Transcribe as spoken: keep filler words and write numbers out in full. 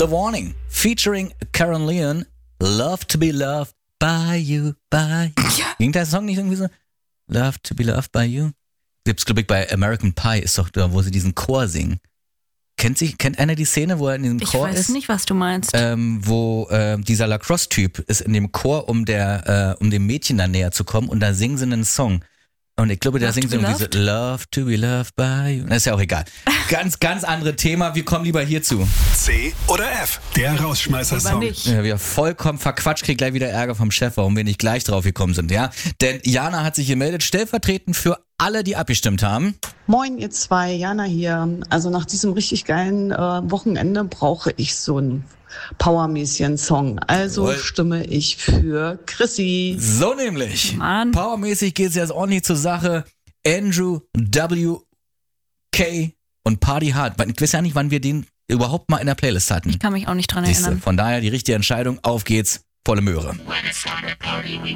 The Warning, featuring Karen Leon, Love to be loved by you, by you. Ja. Ging der Song nicht irgendwie so? Love to be loved by you? Gibt's, glaube ich, bei American Pie, ist doch da, wo sie diesen Chor singen. Kennt, sich, kennt einer die Szene, wo er in diesem Ich Chor ist? Ich weiß nicht, was du meinst. Ähm, wo äh, dieser Lacrosse-Typ ist in dem Chor, um der, äh, um dem Mädchen da näher zu kommen, und da singen sie einen Song. Und ich glaube, da Love singen sie to be irgendwie so, Love to be loved by you. Das ist ja auch egal. Ganz, ganz andere Thema. Wir kommen lieber hierzu. C oder F, der Lieber Rausschmeißer-Song. nicht. Ja, wir vollkommen verquatscht, krieg gleich wieder Ärger vom Chef, warum wir nicht gleich drauf gekommen sind, ja? Denn Jana hat sich gemeldet, stellvertretend für alle, die abgestimmt haben. Moin, ihr zwei, Jana hier. Also nach diesem richtig geilen äh, Wochenende brauche ich so einen powermäßigen Song. Also Jawohl. stimme ich für Chrissy. So nämlich. Mann. Powermäßig geht's jetzt ordentlich zur Sache. Andrew W K und Party Hard. Ich weiß ja nicht, wann wir den überhaupt mal in der Playlist hatten. Ich kann mich auch nicht dran Siehste, erinnern. von daher die richtige Entscheidung. Auf geht's, volle Möhre.